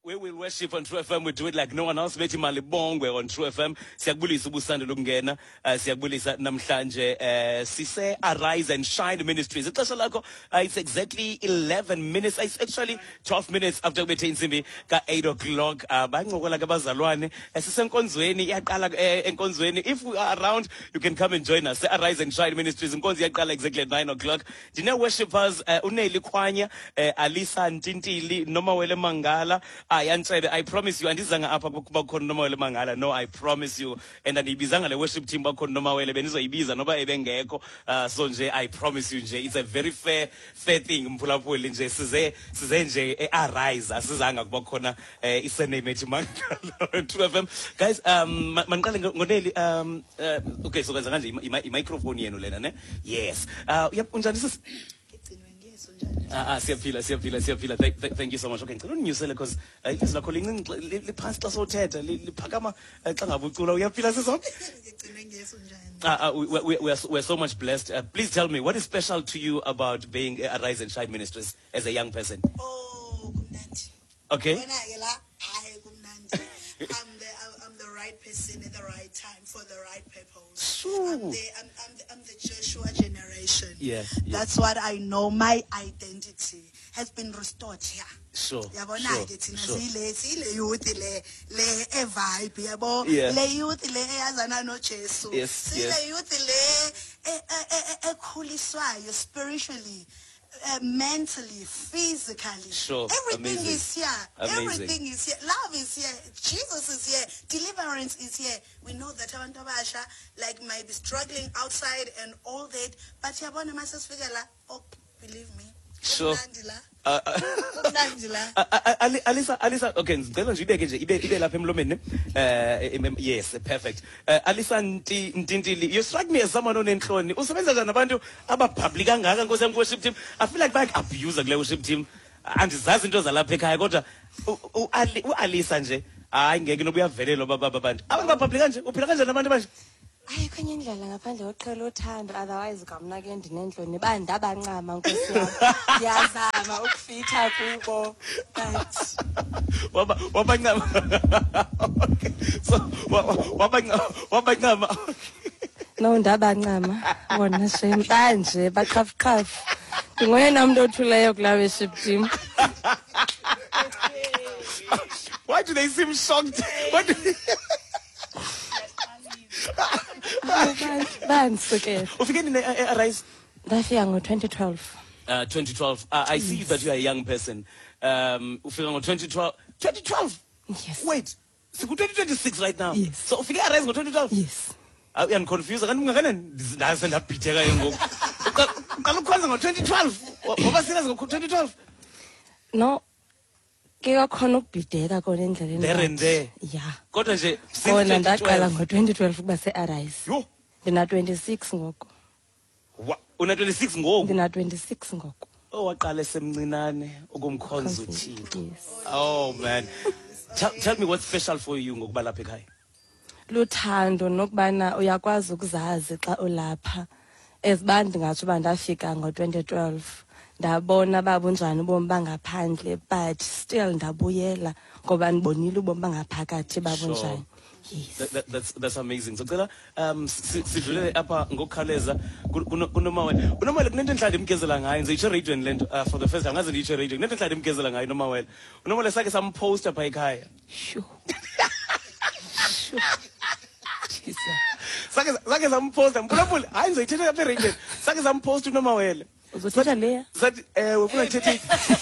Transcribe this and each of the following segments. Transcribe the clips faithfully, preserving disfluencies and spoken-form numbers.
We will worship on True F M. We do it like no one else. Bethi malibongwe on True F M. Siyakubulisa ubusando lokungena. Siyakubulisa namhlanje sise Arise and Shine Ministries. Ixesha lakho it's exactly eleven minutes. It's actually twelve minutes after bethe insimbi ka eight o'clock. Bancokola ke bazalwane. Sisenkonzweni iyaqala enkonzweni. If we are around, you can come and join us. Arise and Shine Ministries. Inkonzo iyaqala exactly at nine o'clock. Dine worshipers uNeli Khwanya, Alisa Ntintili, Nomawele Mangala. I promise you, and this is apa Nomawele Mangala. No, I promise you. And then ibizanga le worship team bakho Nomawele benizo ibiza noba ebengekho. So nje I promise you nje it's a very fair fair thing mphulaphuli nje size size nje Arise asizanga kubakhona isename ethi Mangala True F M. Guys, um maniqale ngoneli um okay so kwenza kanje i microphone yenu lena ne. Yes. Uh yep unjani sis? Ah, siyaphila siyaphila siyaphila. Thank you so much. Okay, ngicela unyusele because iphezulu lakho lincinci liphansi xa sothetha liphakama xa ngabe ucula uyaphila siso. Ah, we we are we are so much blessed. Uh, please tell me what is special to you about being a Arise and Shine Ministries as a young person. Oh, kumnandi. Okay. When I la I kumnandi. I'm the I'm the right person at the right time for the right purpose. Sure. I'm the I'm, I'm the I'm the Joshua generation. Yeah, yeah. That's what I know. My identity has been restored here. Sure. Yabona ke thina Sure. sile sile youth le le e vibe yabo Yeah. le youth le eyazana no Jesu. Yes, Sile yes. youth le e ekhuliswayo spiritually. Uh, mentally, physically, Sure. everything Amazing. is here. Amazing. Everything is here. Love is here. Jesus is here. Deliverance is here. We know that abantu abasha like might be struggling outside and all that, but yabona masesifika oh, believe me. Sure. Kumnandi la. Uh, Kumnandi la. uh, uh, Ali- Alisa, Alisa, okay, ngicela nje ibeke nje ibe ibe lapha emlomeni. Uh, yes, perfect. Uh, Alisa Nti- Ntintili, you strike me as someone onenhloni. Usebenza kanjani nabantu abapublic kangaka Nkosi yami worship team? I feel like back abuse kule worship team. Andizazi into zalapha ekhaya kodwa u- u- Ali- uAlisa nje hayi ngeke nobuyavelelo baba abantu. Abantu bapublic kanje uphila kanjani nabantu manje? Ayikho enye indlela ngaphandle koqhela uthando, otherwise ngamna ke ndinenhloni bandabancama Nkosi yami. Ngiyazama ukufitha kubo but Waba wabancama. Okay. So wabancama wabancama. no ndabancama bona shame kanje baqhafuqhafu. Ngoyena umuntu othuleyo kula worship team. Why do they seem shocked? What do they... Bansukela. Ufike nini Arise? Ndafika ngo twenty twelve. Uh, twenty twelve. Uh, I see that you are a young person. Um, ufike ngo twenty twelve. twenty twelve? Yes. Wait. Siku twenty twenty-six right now. Yes. So ufike Arise ngo twenty twelve? Yes. Uh, I'm confused. Kanti ungakanani ndase ndabhitheka ke ngoku. Uqala ukukhonza ngo twenty twelve. Waba serious ngo twenty twelve? No. Ke yakhona ukubhideka kona endleleni. There and there. Yeah. Kodwa nje Kona ndaqala ngo twenty twelve ukuba se Arise. Yo. Ndina twenty-six ngoku. Wa- Una twenty-six ngoku. Ndina twenty-six ngoku. Oh, waqala semncinane ukumkhonza uThixo. Yes. Oh man. Tell, tell me what's special for you ngokuba lapha ekhaya. Luthando nokubana uyakwazi ukuzazi xa ulapha. Ezibandi ngathi uba ndafika ngo twenty twelve. Ndabona babunjani ubomi bangaphandle but still ndabuyela ngoba ndibonile ubomi bangaphakathi babunjani. Yes. That, that, that's that's amazing. So cela um sidlulele apha ngokukhaleza kuNomawele. uNomawele kunento enhlanje emgezela ngayo nje isho radio lento uh, for the first time ngaze ngisho radio. Kunento enhlanje emgezela ngayo uNomawele. uNomawele sake samposter pha ekhaya. Sure. Sure. Jesus. Sake sake samposter mphulaphula. Hayi nje ithethe apha radio. Sake samposter uNomawele. Uzothatha leya? Sathi eh ufuna thethe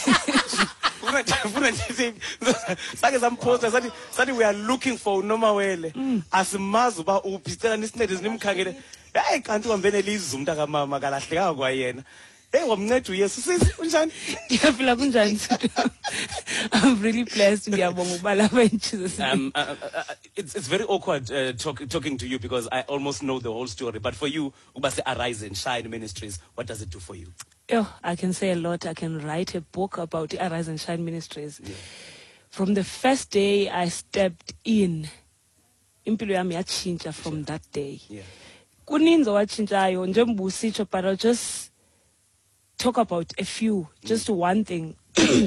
ufuna thethe sake samposter sathi sathi we are looking for uNomawele. Asimazi uba uphicela nisinede sinimkhangele. Hayi kanti uhambene lizu umntu akamama kalahleka kwayena. Hey wamnceda uYesu sisi unjani? Ndiyaphila kunjani? I'm really blessed ngiyabonga ukuba lapha in Jesus name. Um, uh, uh, uh, it's it's very awkward uh, talk, talking to you because I almost know the whole story. But for you, uba se Arise and Shine Ministries, what does it do for you? Oh, I can say a lot. I can write a book about the Arise and Shine Ministries. Yeah. From the first day I stepped in, impilo yami yachinja from that day. Yeah. Kuninzi owachinjayo njengoba usitsho, but I'll just talk about a few. Just one thing.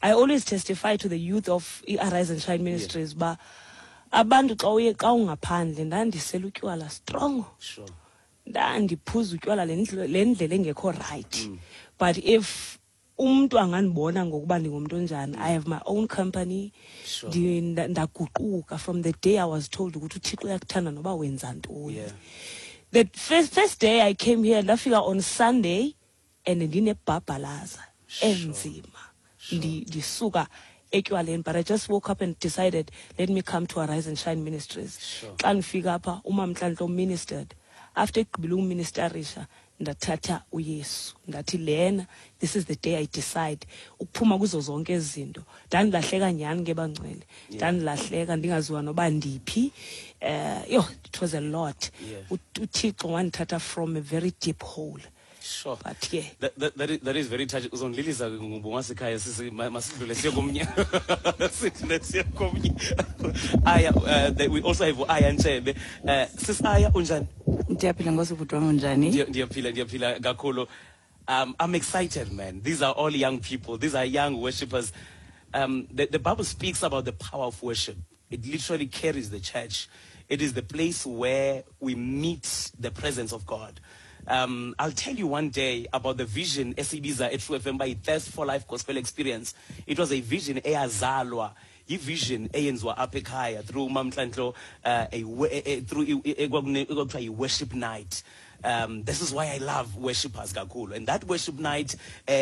I always testify to the youth of Arise and Shine Ministries, but abantu xa uye xa ungaphandle ndandisela utywala strong. Sure. Ndandiphuza utywala le ndlela le ndlela engekho right. Mm. But if umuntu angandibona ngokuba ndingumuntu onjani, I have my own company. Sure. Ndi- nda- ndaguquka from the day I was told ukuthi uThixo uyakuthanda noba wenza ntoni. Yeah. The first, first day I came here, ndafika on Sunday, and ndinebhabhalaza enzima. Ndi- Ndisuka etywaleni, but I just woke up and decided, let me come to Arise and Shine Ministries. Sure. Xa ndifika apha, uMamNhlanhla ministered. After egqibile ukuministerisha, ndathatha uYesu. Ndathi lena, this is the day I decide ukuphuma kuzo zonke izinto. Ndandilahleka nyhani ke bangcwele. Ndandilahleka ndingaziwa noba ndiphi. Uh, yo, it was a lot. Yeah. U- uThixo wandithatha from a very deep hole. Sure. But yeah. That, that, that, is, that is very touching. Uzondlilisa ngubongasekhaya sisi masidlule siye komnye. Sidlule siye komnye. Aya, uh, that we also have Aya Nchebe. Uh, sis Aya unjani? Ndiyaphila ngosibhuti wami unjani? Ndiya- Ndiyaphila ndiyaphila kakhulu. Um, I'm excited, man. These are all young people. These are young worshippers. Um, the, the Bible speaks about the power of worship. It literally carries the church. It is the place where we meet the presence of God. Um, I'll tell you one day about the vision Esibiza at True F M by Thirst for Life Gospel Experience. It was a vision eyazalwa. I vision eyenzwa apha ekhaya through uMamNhlanhla, uh, a, we- a, a, through ekuthiwa a worship night. Um, this is why I love worshipers kakhulu. And that worship night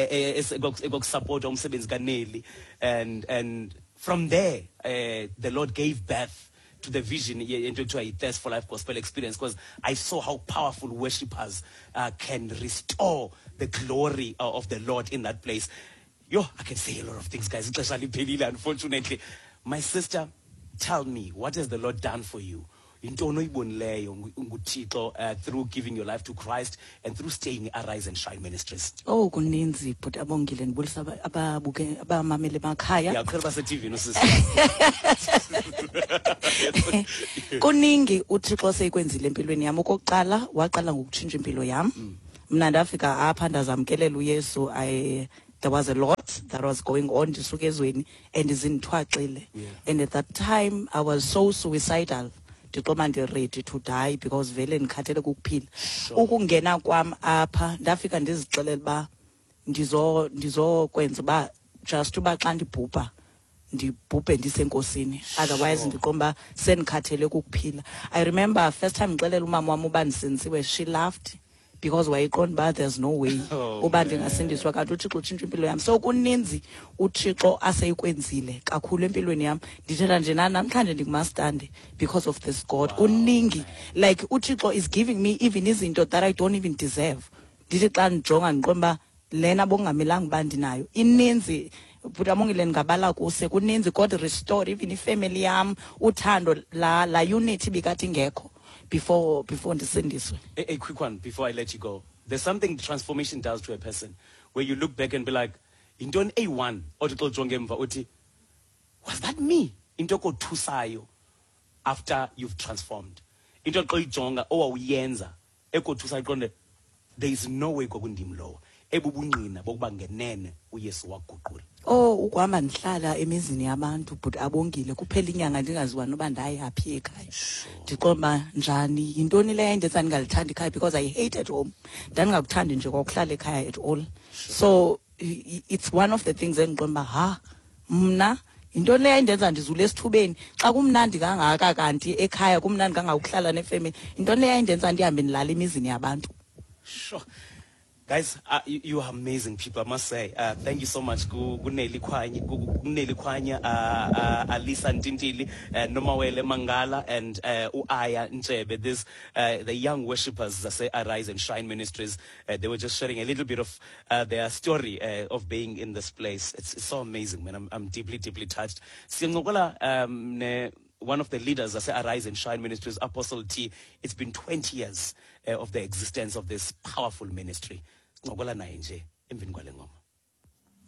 support umsebenzi kaNelly, and and from there uh, the Lord gave birth to the vision into a Thirst for Life Gospel Experience, because I saw how powerful worshippers uh, can restore the glory uh, of the Lord in that place. Yo, I can say a lot of things, guys. Especially Pelila, unfortunately. My sister, tell me, what has the Lord done for you? Intoni oyibonileyo nguThixo, uh, through giving your life to Christ and through staying in Arise and Shine Ministries. Oh kuninzi bhuti abongile ndibulisa aba- ababuke abamamele emakhaya. Yeah, ukhona base T V no sister. Kuningi uThixo seyikwenzile empilweni yami. Okokuqala waqala ngokutshintsha impilo yami. Mna ndafika apha ndazamkelela uYesu. I there was a lot that was going on ndisuka ezweni and izindithwaxile. And at that time I was so suicidal. Ndixoma ndi-ready to die because vele ndikhathele kukuphila. Ukungena kwam apha ndafika ndizixelela uba ndizo ndizokwenza uba just uba xa ndibhubha ndibhubhe ndisenkosini, otherwise ndiqomba sendikhathele kukuphila. I remember first time ngixelela umama wami uba ndisenziwe, she laughed because wayiqonda uba there's no way Oh, uba ndingasindiswa, kanti uThixo utshintsha impilo yami. So kuninzi uThixo aseyikwenzile kakhulu empilweni yami. Ndithetha nje na namhlanje ndingumastande because of this God. Kuningi like uThixo is giving me even izinto that I don't even deserve. Ndithi xa ndijonga ndiqomba lena bongamelanga uba ndinayo ininzi. But amongile ngabala kuse kuninzi God restored even ifamily yam, uthando la la unity bikathi ngekho before before ndisindiswe. A, a quick one before I let you go. There's something transformation does to a person where you look back and be like, into A one, othi xa ujonge emva uthi, was that me? Into ekothusayo after you've transformed. Into xa uyijonga owawuyenza ekothusayo iqonde, there is no way kwakundim lowo. Ebubungqina bokuba ngenene uYesu waguqula. Oh ukuhamba ndihlala emizini yabantu but abongile kuphela inyanga ndingaziwa noba ndayaphi ekhaya. Ndiqomba njani yintoni le ndenza ndingalithandi ekhaya because I hate at home. Ndandingakuthandi nje kokuhlala ekhaya at all. So i- it's one of the things engiqomba ha mna yintoni le ndenza ndizule esithubeni xa kumnandi kangaka kanti ekhaya kumnandi kangawukuhlala nefamily. Yintoni le ndenza ndihambe ndilala emizini yabantu. Sure. Guys, uh, you, you are amazing people, I must say. Uh, thank you so much. Kuneli Kwanya, Kuneli Kwanya, uh, uh, Alisa Ntintili, uh, Nomawele Mangala, and uh, Uaya Nchebe. This, uh, the young worshippers that say Arise and Shine Ministries. Uh, they were just sharing a little bit of uh, their story uh, of being in this place. It's, it's so amazing, man. I'm, I'm deeply, deeply touched. Siyangokola, um, ne, one of the leaders that say Arise and Shine Ministries, Apostle T. It's been twenty years uh, of the existence of this powerful ministry. Ngokola naye nje emveni kwale ngoma.